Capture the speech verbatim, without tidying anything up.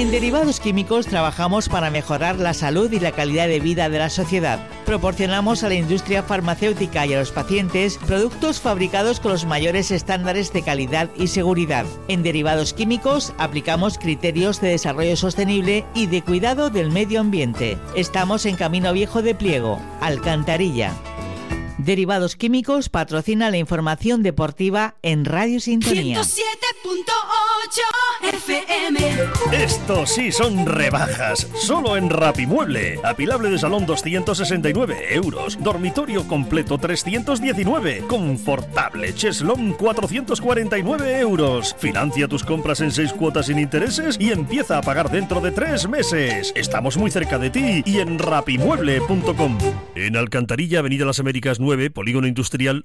En Derivados Químicos trabajamos para mejorar la salud y la calidad de vida de la sociedad. Proporcionamos a la industria farmacéutica y a los pacientes productos fabricados con los mayores estándares de calidad y seguridad. En Derivados Químicos aplicamos criterios de desarrollo sostenible y de cuidado del medio ambiente. Estamos en Camino Viejo de Pliego, Alcantarilla. Derivados Químicos patrocina la información deportiva en Radio Sintonía. ciento siete punto ocho F M. Estos sí son rebajas. Solo en Rapimueble. Apilable de salón doscientos sesenta y nueve euros. Dormitorio completo trescientos diecinueve. Confortable cheslón cuatrocientos cuarenta y nueve euros. Financia tus compras en seis cuotas sin intereses y empieza a pagar dentro de tres meses. Estamos muy cerca de ti y en rapimueble punto com. En Alcantarilla, Avenida Las Américas nueve, Polígono Industrial,